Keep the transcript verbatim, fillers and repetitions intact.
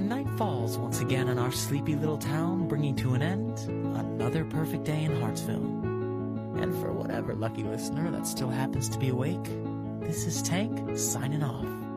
And night falls once again in our sleepy little town, bringing to an end another perfect day in Hartsville. And for whatever lucky listener that still happens to be awake, this is Tank signing off.